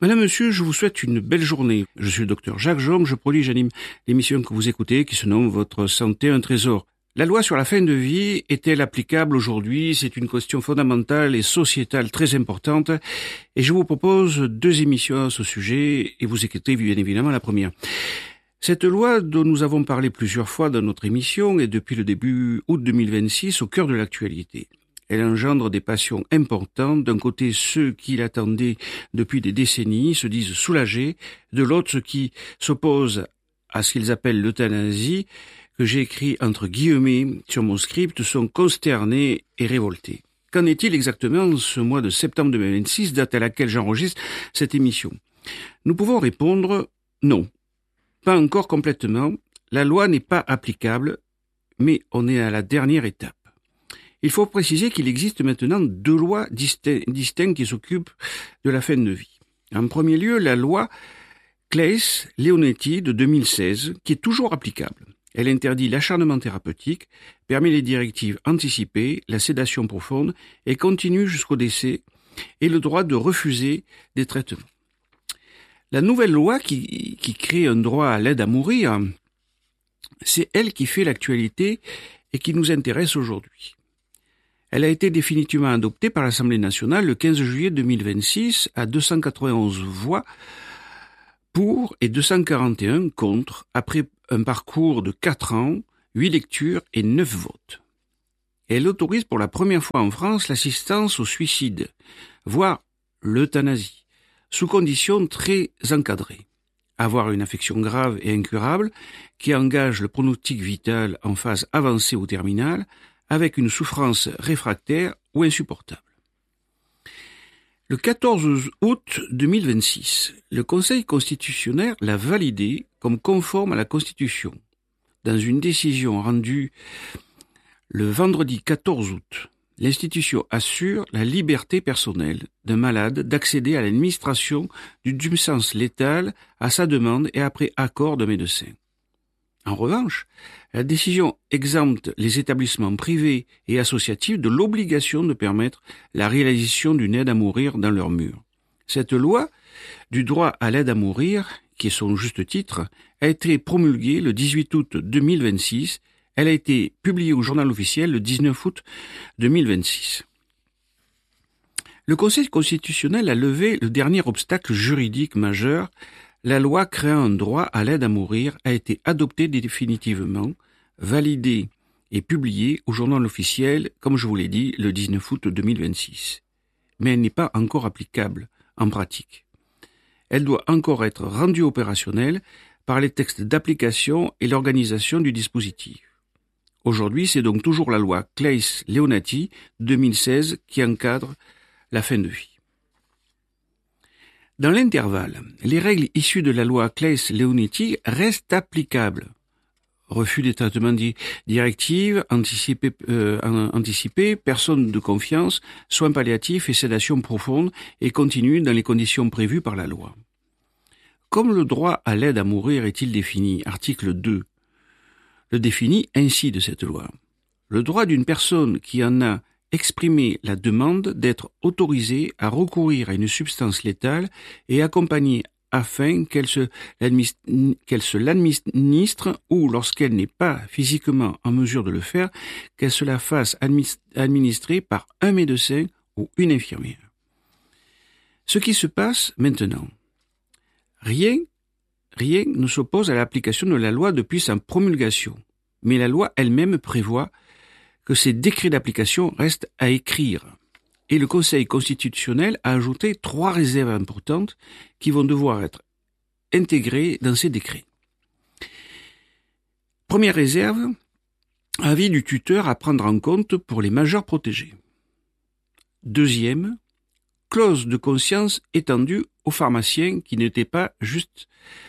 Madame, monsieur, je vous souhaite une belle journée. Je suis le docteur Jacques Jaume, je produis, j'anime l'émission que vous écoutez qui se nomme Votre santé, un trésor. La loi sur la fin de vie est-elle applicable aujourd'hui? C'est une question fondamentale et sociétale très importante et je vous propose 2 émissions à ce sujet et vous écoutez bien évidemment la première. Cette loi dont nous avons parlé plusieurs fois dans notre émission est depuis le début août 2026 au cœur de l'actualité. Elle engendre des passions importantes. D'un côté, ceux qui l'attendaient depuis des décennies se disent soulagés. De l'autre, ceux qui s'opposent à ce qu'ils appellent l'euthanasie, que j'ai écrit entre guillemets sur mon script, sont consternés et révoltés. Qu'en est-il exactement ce mois de septembre 2026, date à laquelle j'enregistre cette émission? Nous pouvons répondre non. Pas encore complètement. La loi n'est pas applicable, mais on est à la dernière étape. Il faut préciser qu'il existe maintenant 2 lois distinctes qui s'occupent de la fin de vie. En premier lieu, la loi Claeys-Leonetti de 2016, qui est toujours applicable. Elle interdit l'acharnement thérapeutique, permet les directives anticipées, la sédation profonde et continue jusqu'au décès et le droit de refuser des traitements. La nouvelle loi qui crée un droit à l'aide à mourir, c'est elle qui fait l'actualité et qui nous intéresse aujourd'hui. Elle a été définitivement adoptée par l'Assemblée nationale le 15 juillet 2026 à 291 voix pour et 241 contre, après un parcours de 4 ans, 8 lectures et 9 votes. Elle autorise pour la première fois en France l'assistance au suicide, voire l'euthanasie, sous conditions très encadrées. Avoir une affection grave et incurable qui engage le pronostic vital en phase avancée ou terminale, avec une souffrance réfractaire ou insupportable. Le 14 août 2026, le Conseil constitutionnel l'a validé comme conforme à la Constitution. Dans une décision rendue le vendredi 14 août, l'institution assure la liberté personnelle d'un malade d'accéder à l'administration d'une substance létale à sa demande et après accord d'un médecin. En revanche, la décision exempte les établissements privés et associatifs de l'obligation de permettre la réalisation d'une aide à mourir dans leurs murs. Cette loi du droit à l'aide à mourir, qui est son juste titre, a été promulguée le 18 août 2026. Elle a été publiée au journal officiel le 19 août 2026. Le Conseil constitutionnel a levé le dernier obstacle juridique majeur. La loi créant un droit à l'aide à mourir a été adoptée définitivement, validée et publiée au journal officiel, comme je vous l'ai dit, le 19 août 2026. Mais elle n'est pas encore applicable en pratique. Elle doit encore être rendue opérationnelle par les textes d'application et l'organisation du dispositif. Aujourd'hui, c'est donc toujours la loi Claeys-Leonetti 2016 qui encadre la fin de vie. Dans l'intervalle, les règles issues de la loi Claeys-Leonetti restent applicables. Refus des traitements directives, anticipés, personnes de confiance, soins palliatifs et sédation profonde et continue dans les conditions prévues par la loi. Comme le droit à l'aide à mourir est-il défini? Article 2 le définit ainsi de cette loi. Le droit d'une personne qui en a exprimer la demande d'être autorisée à recourir à une substance létale et accompagnée afin qu'elle se l'administre ou, lorsqu'elle n'est pas physiquement en mesure de le faire, qu'elle se la fasse administrer par un médecin ou une infirmière. Ce qui se passe maintenant. Rien ne s'oppose à l'application de la loi depuis sa promulgation, mais la loi elle-même prévoit que ces décrets d'application restent à écrire. Et le Conseil constitutionnel a ajouté 3 réserves importantes qui vont devoir être intégrées dans ces décrets. Première réserve, avis du tuteur à prendre en compte pour les majeurs protégés. Deuxième, clause de conscience étendue aux pharmaciens qui n'étaient pas juste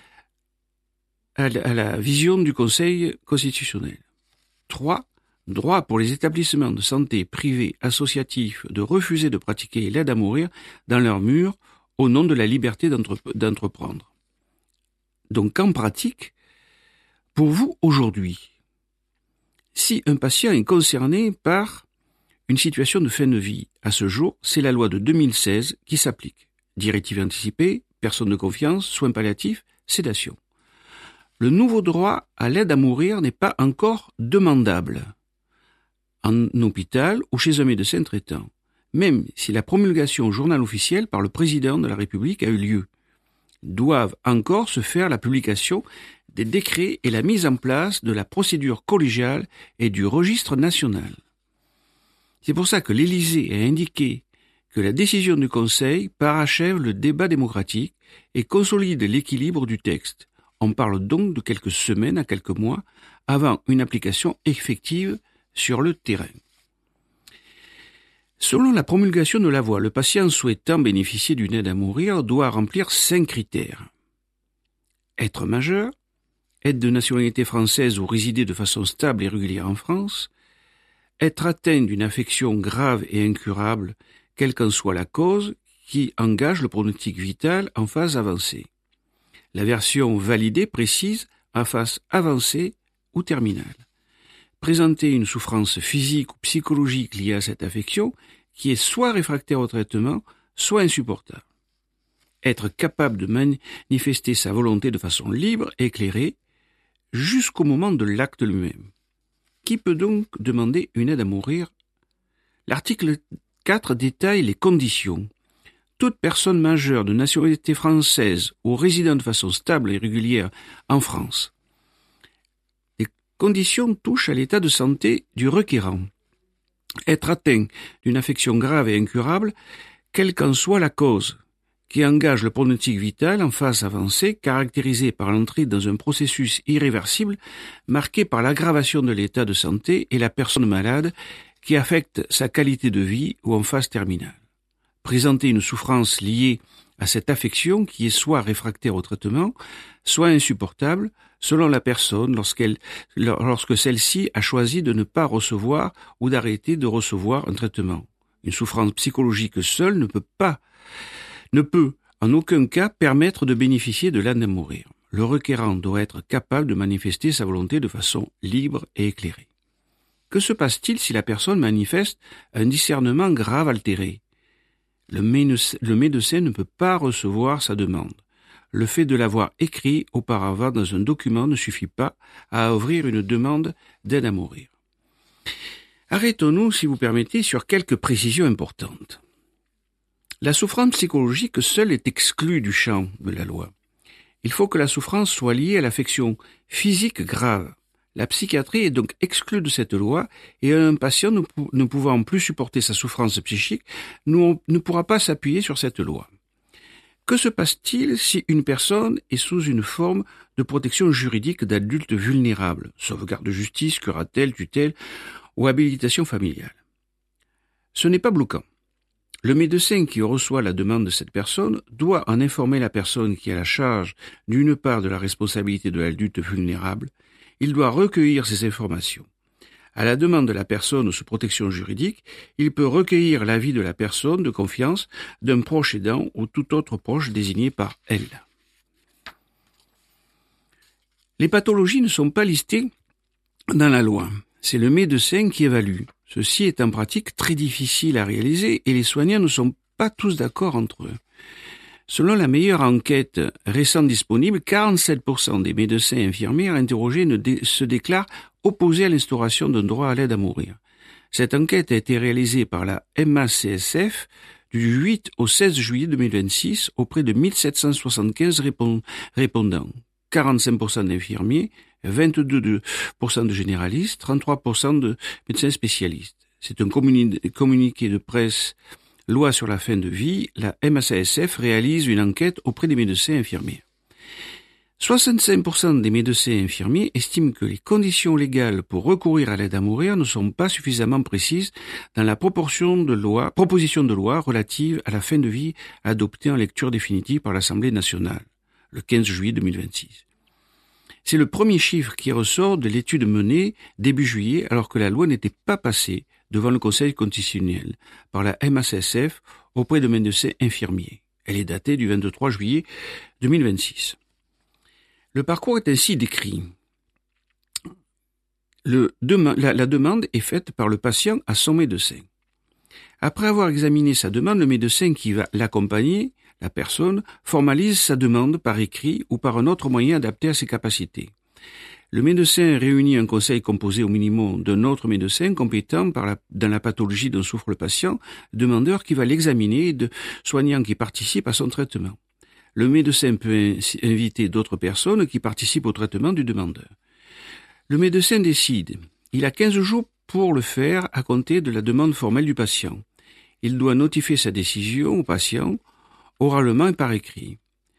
à la vision du Conseil constitutionnel. 3. Droit pour les établissements de santé privés associatifs de refuser de pratiquer l'aide à mourir dans leurs murs au nom de la liberté d'entreprendre. Donc en pratique, pour vous aujourd'hui, si un patient est concerné par une situation de fin de vie, à ce jour, c'est la loi de 2016 qui s'applique. Directive anticipée, personne de confiance, soins palliatifs, sédation. Le nouveau droit à l'aide à mourir n'est pas encore demandable en hôpital ou chez un médecin traitant, même si la promulgation au journal officiel par le président de la République a eu lieu. Doivent encore se faire la publication des décrets et la mise en place de la procédure collégiale et du registre national. C'est pour ça que l'Élysée a indiqué que la décision du Conseil parachève le débat démocratique et consolide l'équilibre du texte. On parle donc de quelques semaines à quelques mois avant une application effective sur le terrain. Selon la promulgation de la loi, le patient souhaitant bénéficier d'une aide à mourir doit remplir 5 critères. Être majeur, être de nationalité française ou résider de façon stable et régulière en France, être atteint d'une affection grave et incurable, quelle qu'en soit la cause, qui engage le pronostic vital en phase avancée. La version validée précise en phase avancée ou terminale. Présenter une souffrance physique ou psychologique liée à cette affection qui est soit réfractaire au traitement, soit insupportable. Être capable de manifester sa volonté de façon libre et éclairée jusqu'au moment de l'acte lui-même. Qui peut donc demander une aide à mourir? L'article 4 détaille les conditions. Toute personne majeure de nationalité française ou résidant de façon stable et régulière en France. Les conditions touchent à l'état de santé du requérant. Être atteint d'une affection grave et incurable, quelle qu'en soit la cause, qui engage le pronostic vital en phase avancée, caractérisé par l'entrée dans un processus irréversible, marqué par l'aggravation de l'état de santé et la personne malade, qui affecte sa qualité de vie ou en phase terminale. Présenter une souffrance liée à cette affection qui est soit réfractaire au traitement, soit insupportable, selon la personne lorsque celle-ci a choisi de ne pas recevoir ou d'arrêter de recevoir un traitement. Une souffrance psychologique seule ne peut en aucun cas permettre de bénéficier de l'aide à mourir. Le requérant doit être capable de manifester sa volonté de façon libre et éclairée. Que se passe-t-il si la personne manifeste un discernement grave altéré? Le médecin ne peut pas recevoir sa demande. Le fait de l'avoir écrit auparavant dans un document ne suffit pas à ouvrir une demande d'aide à mourir. Arrêtons-nous, si vous permettez, sur quelques précisions importantes. La souffrance psychologique seule est exclue du champ de la loi. Il faut que la souffrance soit liée à l'affection physique grave. La psychiatrie est donc exclue de cette loi et un patient ne pouvant plus supporter sa souffrance psychique ne pourra pas s'appuyer sur cette loi. Que se passe-t-il si une personne est sous une forme de protection juridique d'adulte vulnérable, sauvegarde de justice, curatelle, tutelle ou habilitation familiale? Ce n'est pas bloquant. Le médecin qui reçoit la demande de cette personne doit en informer la personne qui a la charge d'une part de la responsabilité de l'adulte vulnérable. Il doit recueillir ces informations. À la demande de la personne sous protection juridique, il peut recueillir l'avis de la personne de confiance, d'un proche aidant ou tout autre proche désigné par elle. Les pathologies ne sont pas listées dans la loi. C'est le médecin qui évalue. Ceci est en pratique très difficile à réaliser et les soignants ne sont pas tous d'accord entre eux. Selon la meilleure enquête récente disponible, 47% des médecins et infirmières interrogés se déclarent opposés à l'instauration d'un droit à l'aide à mourir. Cette enquête a été réalisée par la MACSF du 8 au 16 juillet 2026 auprès de 1775 répondants. 45% d'infirmiers, 22% de généralistes, 33% de médecins spécialistes. C'est un communiqué de presse Loi sur la fin de vie, la MACSF réalise une enquête auprès des médecins et infirmiers. 65% des médecins et infirmiers estiment que les conditions légales pour recourir à l'aide à mourir ne sont pas suffisamment précises dans la proposition de loi relative à la fin de vie adoptée en lecture définitive par l'Assemblée nationale, le 15 juillet 2026. C'est le premier chiffre qui ressort de l'étude menée début juillet alors que la loi n'était pas passée devant le Conseil constitutionnel par la MACSF auprès de médecins infirmiers. Elle est datée du 23 juillet 2026. Le parcours est ainsi décrit. La demande est faite par le patient à son médecin. Après avoir examiné sa demande, le médecin qui va l'accompagner, la personne, formalise sa demande par écrit ou par un autre moyen adapté à ses capacités. Le médecin réunit un conseil composé au minimum d'un autre médecin compétent dans la pathologie dont souffre le patient, demandeur qui va l'examiner et de soignants qui participent à son traitement. Le médecin peut inviter d'autres personnes qui participent au traitement du demandeur. Le médecin décide. Il a 15 jours pour le faire à compter de la demande formelle du patient. Il doit notifier sa décision au patient, oralement et par écrit.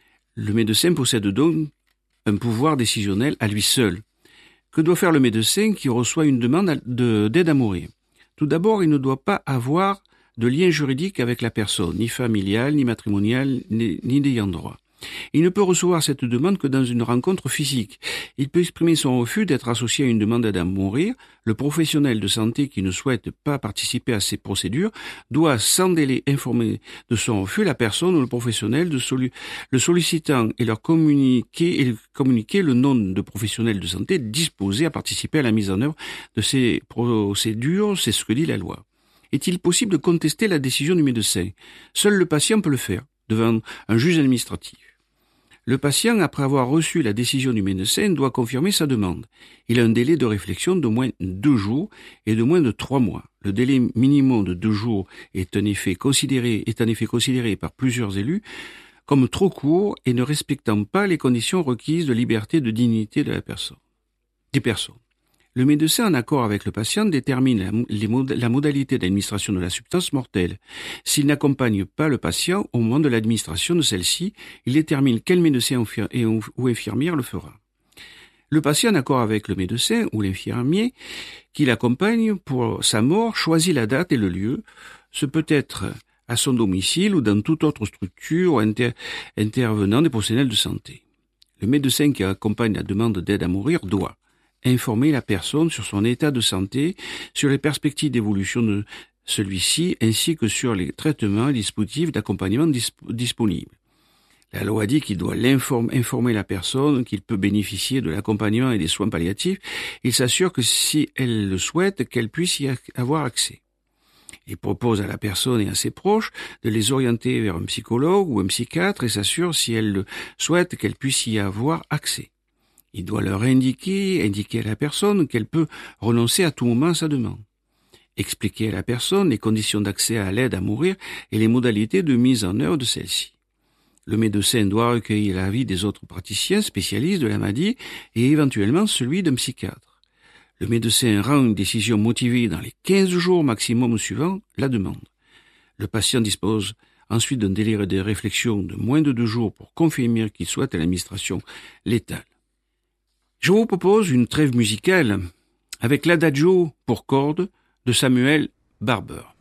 Le médecin possède donc un pouvoir décisionnel à lui seul. Que doit faire le médecin qui reçoit une demande d'aide à mourir? Tout d'abord, il ne doit pas avoir de lien juridique avec la personne, ni familial, ni matrimonial, ni d'ayant droit. Il ne peut recevoir cette demande que dans une rencontre physique. Il peut exprimer son refus d'être associé à une demande d'aide à mourir. Le professionnel de santé qui ne souhaite pas participer à ces procédures doit sans délai informer de son refus la personne ou le professionnel le sollicitant et leur communiquer le nom de professionnel de santé disposé à participer à la mise en œuvre de ces procédures. C'est ce que dit la loi. Est-il possible de contester la décision du médecin? Seul le patient peut le faire devant un juge administratif. Le patient, après avoir reçu la décision du médecin, doit confirmer sa demande. Il a un délai de réflexion de moins de 2 jours et de moins de 3 mois. Le délai minimum de 2 jours est en effet considéré par plusieurs élus comme trop court et ne respectant pas les conditions requises de liberté et de dignité des personnes. Le médecin, en accord avec le patient, détermine la modalité d'administration de la substance mortelle. S'il n'accompagne pas le patient au moment de l'administration de celle-ci, il détermine quel médecin ou infirmière le fera. Le patient, en accord avec le médecin ou l'infirmier qui l'accompagne pour sa mort, choisit la date et le lieu. Ce peut être à son domicile ou dans toute autre structure intervenant des professionnels de santé. Le médecin qui accompagne la demande d'aide à mourir doit informer la personne sur son état de santé, sur les perspectives d'évolution de celui-ci, ainsi que sur les traitements et dispositifs d'accompagnement disponibles. La loi dit qu'il doit informer la personne qu'il peut bénéficier de l'accompagnement et des soins palliatifs. Il s'assure que si elle le souhaite, qu'elle puisse y avoir accès. Il propose à la personne et à ses proches de les orienter vers un psychologue ou un psychiatre et s'assure, si elle le souhaite, qu'elle puisse y avoir accès. Il doit leur indiquer à la personne qu'elle peut renoncer à tout moment à sa demande. Expliquer à la personne les conditions d'accès à l'aide à mourir et les modalités de mise en œuvre de celle-ci. Le médecin doit recueillir l'avis des autres praticiens spécialistes de la maladie et éventuellement celui d'un psychiatre. Le médecin rend une décision motivée dans les 15 jours maximum suivant la demande. Le patient dispose ensuite d'un délai de réflexion de moins de 2 jours pour confirmer qu'il souhaite l'administration létale. Je vous propose une trêve musicale avec l'Adagio pour cordes de Samuel Barber.